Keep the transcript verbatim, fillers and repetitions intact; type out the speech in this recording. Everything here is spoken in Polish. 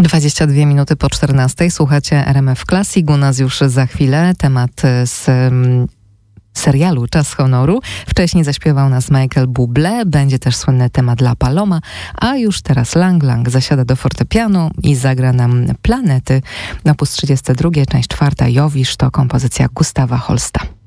dwadzieścia dwie minuty po czternastej. Słuchacie R M F Classic. U nas już za chwilę temat z um, serialu Czas honoru. Wcześniej zaśpiewał nas Michael Bublé. Będzie też słynny temat La Paloma. A już teraz Lang Lang zasiada do fortepianu i zagra nam Planety. Opus trzydziesty drugi, część czwarta, Jowisz, to kompozycja Gustawa Holsta.